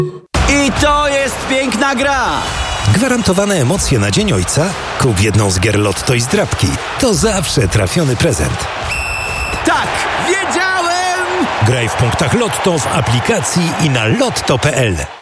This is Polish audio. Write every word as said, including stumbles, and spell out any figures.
I to jest piękna gra! Gwarantowane emocje na Dzień Ojca? Kup jedną z gier Lotto i zdrabki. To zawsze trafiony prezent. Tak, wiedziałem! Graj w punktach Lotto w aplikacji i na lotto kropka p l.